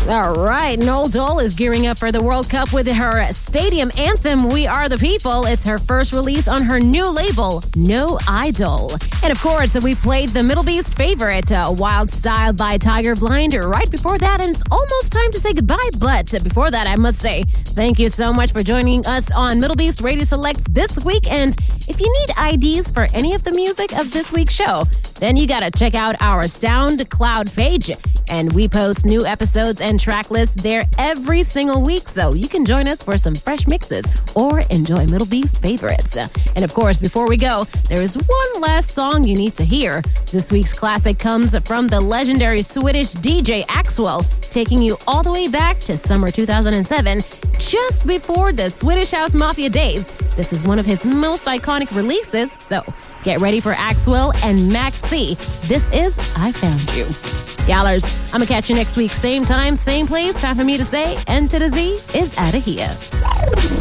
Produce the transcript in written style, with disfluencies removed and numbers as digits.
All right, Noel Dole is gearing up for the World Cup with her stadium anthem, We Are the People. It's her first release on her new label, No Idol. And of course, we played the Middle Beast favorite, Wild Style by Tiger Blind, right before that, and it's almost time to say goodbye. But before that, I must say thank you so much for joining us on Middle Beast Radio Selects this week. And if you need IDs for any of the music of this week's show, then you gotta check out our SoundCloud page. And we post new episodes and track lists there every single week, so you can join us for some fresh mixes or enjoy Middle Beast favorites. And of course, before we go, there is one last song you need to hear. This week's classic comes from the legendary Swedish DJ Axwell, taking you all the way back to summer 2007, just before the Swedish House Mafia days. This is one of his most iconic releases, so get ready for Axwell and Max C. This is I Found You. Yallers, I'm gonna catch you next week, same time, same place. Time for me to say, N to the Z is outta here.